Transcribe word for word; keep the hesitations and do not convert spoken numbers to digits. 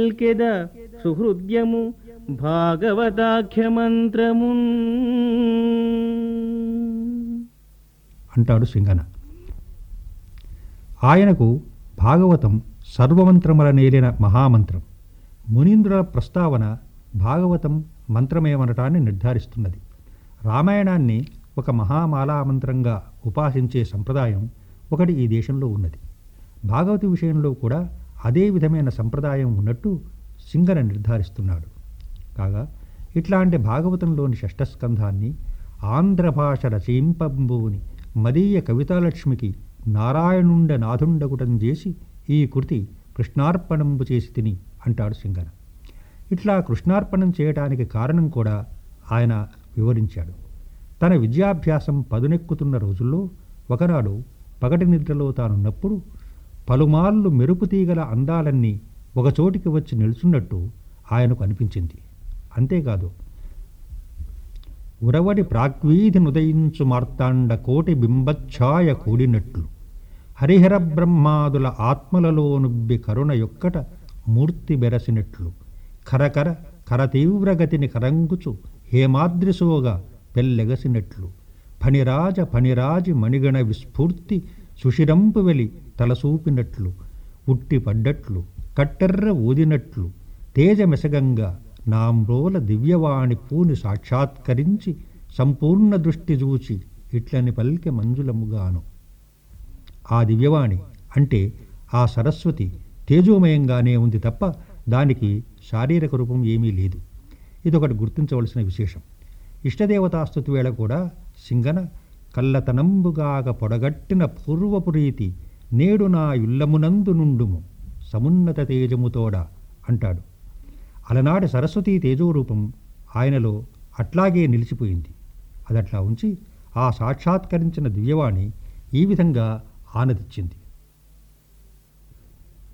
పల్కెద సుహృద్యము భాగవతాఖ్యమంత్రమున్ అంటాడు సింగన. ఆయనకు భాగవతం సర్వమంత్రముల నేలిన మహామంత్రం. మునీంద్రుల ప్రస్తావన భాగవతం మంత్రమేమనటాన్ని నిర్ధారిస్తున్నది. రామాయణాన్ని ఒక మహామాలామంత్రంగా ఉపాసించే సంప్రదాయం ఒకటి ఈ దేశంలో ఉన్నది. భాగవతి విషయంలో కూడా అదే విధమైన సంప్రదాయం ఉన్నట్టు సింగన నిర్ధారిస్తున్నాడు. కాగా ఇట్లాంటి భాగవతంలోని షష్ఠస్కంధాన్ని ఆంధ్ర భాష రచయింపంబుని మదీయ కవితాలక్ష్మికి నారాయణుండ నాథుండగుటం చేసి ఈ కృతి కృష్ణార్పణంబు చేసి తిని అంటాడు సింగన. ఇట్లా కృష్ణార్పణం చేయటానికి కారణం కూడా ఆయన వివరించాడు. తన విద్యాభ్యాసం పదునెక్కుతున్న రోజుల్లో ఒకనాడు పగటి నిద్రలో తానున్నప్పుడు పలుమార్లు మెరుపు తీగల అందాలన్నీ ఒకచోటికి వచ్చి నిల్చున్నట్టు ఆయనకు అనిపించింది. అంతేకాదు, ఉరవడి ప్రాగ్వీధి నుదయించు మార్తాండ కోటి బింబఛాయ కూడినట్లు హరిహర బ్రహ్మాదుల ఆత్మలలో నుబ్బి కరుణ యొక్కట మూర్తి బెరసినట్లు కరకర కరతీవ్రగతిని కరంగుచు హేమాద్రిసోగా పెల్లెగసినట్లు ఫణిరాజ ఫణిరాజి మణిగణ విస్ఫూర్తి సుషిరంపు వెలి తలసూపినట్లు ఉట్టి పడ్డట్లు కట్టెర్ర ఊదినట్లు తేజమెసగంగా నామ్రోల దివ్యవాణి పూని సాక్షాత్కరించి సంపూర్ణ దృష్టి చూచి ఇట్లని పల్కె మంజులముగాను. ఆ దివ్యవాణి అంటే ఆ సరస్వతి తేజోమయంగానే ఉంది తప్ప దానికి శారీరక రూపం ఏమీ లేదు. ఇదొకటి గుర్తించవలసిన విశేషం. ఇష్టదేవతాస్తుతి వేళ కూడా సింగన కల్లతనంబుగాక పొడగట్టిన పూర్వపు రీతి నేడు నా యుల్లమునందు నుండుము సమున్నత తేజముతోడ అంటాడు. అలనాటి సరస్వతీ తేజోరూపం ఆయనలో అట్లాగే నిలిచిపోయింది. అదట్లా ఉంచి ఆ సాక్షాత్కరించిన దివ్యవాణి ఈ విధంగా ఆనదిచ్చింది.